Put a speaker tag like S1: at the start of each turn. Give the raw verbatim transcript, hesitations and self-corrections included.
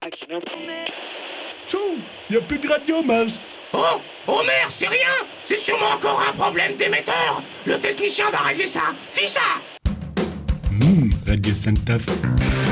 S1: Tchou, y a plus de radio, Mage.
S2: Oh, oh merde, c'est rien. C'est sûrement encore un problème d'émetteur. Le technicien va régler ça. Fis ça.
S1: Hum, Radio Sainte-Taf.